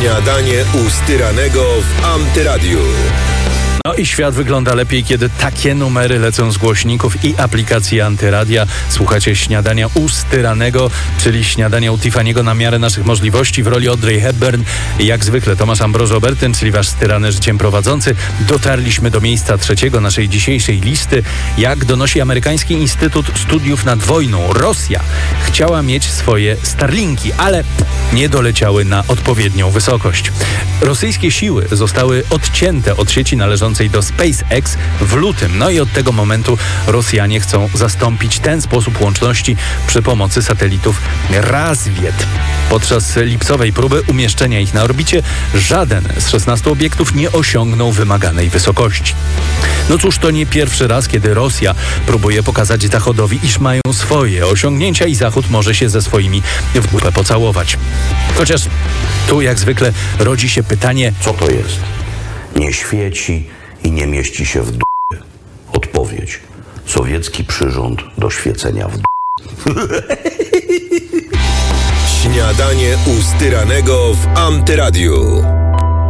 Śniadanie u Styranego w Antyradiu. No i świat wygląda lepiej, kiedy takie numery lecą z głośników i aplikacji Antyradia. Słuchacie Śniadania u Styranego, czyli Śniadania u Tiffany'ego na miarę naszych możliwości. W roli Audrey Hepburn, jak zwykle Tomasz Ambroż-Obertyn, czyli wasz styrany życiem prowadzący. Dotarliśmy do miejsca 3 naszej dzisiejszej listy. Jak donosi amerykański Instytut Studiów nad Wojną, Rosja chciała mieć swoje Starlinki, ale nie doleciały na odpowiednią wysokość. Rosyjskie siły zostały odcięte od sieci należącej do SpaceX w lutym. No i od tego momentu Rosjanie chcą zastąpić ten sposób łączności przy pomocy satelitów Razwiet. Podczas lipcowej próby umieszczenia ich na orbicie żaden z 16 obiektów nie osiągnął wymaganej wysokości. No cóż, to nie pierwszy raz, kiedy Rosja próbuje pokazać Zachodowi, iż mają swoje osiągnięcia i Zachód może się ze swoimi w dupę pocałować. Chociaż tu jak zwykle rodzi się pytanie, co to jest? Nie świeci i nie mieści się w d***ie. Odpowiedź. Sowiecki przyrząd do świecenia w d***ie. Śniadanie u Styranego w Antyradiu.